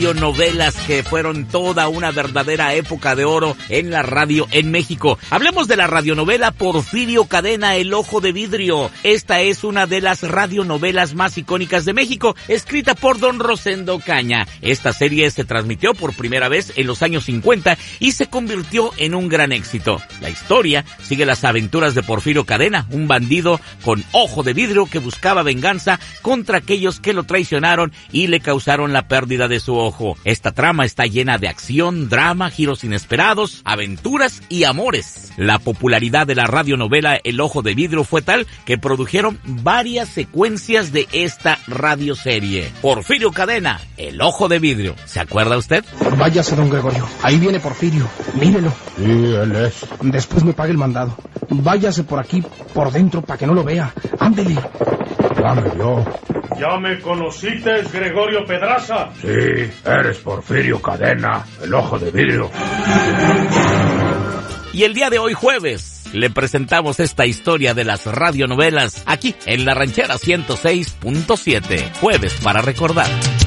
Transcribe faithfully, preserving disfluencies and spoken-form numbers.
radionovelas que fueron toda una verdadera época de oro en la radio en México. Hablemos de la radionovela Porfirio Cadena, El Ojo de Vidrio. Esta es una de las radionovelas más icónicas de México, escrita por don Rosendo Caña. Esta serie se transmitió por primera vez en los años cincuenta y se convirtió en un gran éxito. La historia sigue las aventuras de Porfirio Cadena, un bandido con ojo de vidrio que buscaba venganza contra aquellos que lo traicionaron y le causaron la pérdida de su ojo. Esta trama está llena de acción, drama, giros inesperados, aventuras y amores. La popularidad de la radionovela El Ojo de Vidrio fue tal que produjeron varias secuencias de esta radioserie. Porfirio Cadena, El Ojo de Vidrio. ¿Se acuerda usted? Váyase, don Gregorio. Ahí viene Porfirio. Mírelo. Sí, él es. Después me pague el mandado. Váyase por aquí, por dentro, para que no lo vea. Ándele. Ya me vio. ¿Ya me conociste, Gregorio Pedraza? Sí, eres Porfirio Cadena, El Ojo de Vidrio. Y el día de hoy, jueves, le presentamos esta historia de las radionovelas aquí en La Ranchera ciento seis punto siete. Jueves para recordar.